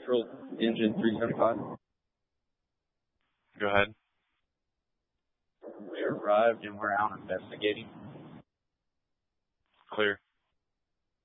Central, engine 375. Go ahead. We arrived and we're out investigating. Clear.